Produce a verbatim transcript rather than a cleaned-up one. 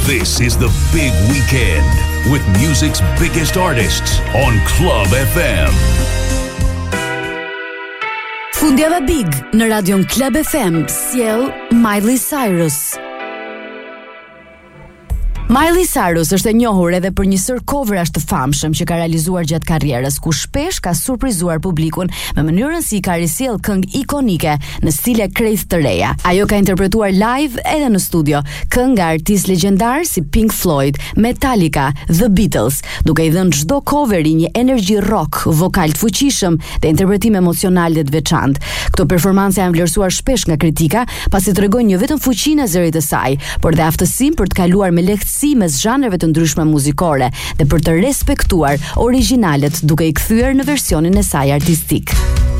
This is the big weekend with music's biggest artists on Club F M. Fundjava Big në radion Club F M sjell Miley Cyrus. Miley Cyrus është e njohur edhe për një sër coverash të famshëm që ka realizuar gjatë karrierës, ku shpesh ka surprizuar publikun me mënyrën si ka risjell këngë ikonike në stile krejt të reja. Ajo ka interpretuar live edhe në studio këngë nga artistë legjendar si Pink Floyd, Metallica, The Beatles, duke i dhënë çdo coveri një energji rock, vokal të fuqishëm dhe interpretim emocional dhe të veçantë. Këto performanca janë vlerësuar shpesh nga kritika, pasi tregojnë jo vetëm fuqinë e zërit të saj, por dhe aftësinë për të kaluar me lehtësi si mes zhanreve të ndryshme muzikore dhe për të respektuar originalet duke i kthyer në versionin e saj artistik.